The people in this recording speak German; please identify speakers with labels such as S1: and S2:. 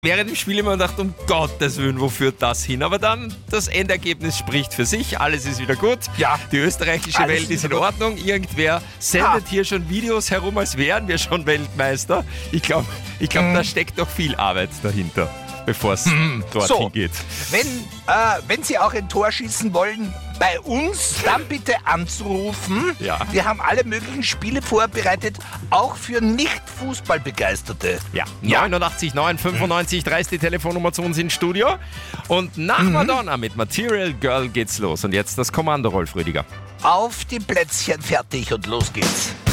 S1: während dem Spiel immer gedacht, um Gottes Willen, wo führt das hin? Aber dann, das Endergebnis spricht für sich, alles ist wieder gut.
S2: Ja.
S1: Die österreichische Welt ist in Ordnung. Irgendwer sendet hier schon Videos herum, als wären wir schon Weltmeister. Ich glaube, da steckt noch viel Arbeit dahinter, bevor es dorthin geht.
S2: Wenn Sie auch ein Tor schießen wollen, bei uns dann bitte anzurufen.
S1: Ja.
S2: Wir haben alle möglichen Spiele vorbereitet, auch für Nicht-Fußballbegeisterte.
S1: Ja, 89 9 95 3 ist die Telefonnummer zu uns ins Studio. Und nach Madonna mit Material Girl geht's los. Und jetzt das Kommando, Rolf Rüdiger.
S2: Auf die Plätzchen, fertig und los geht's.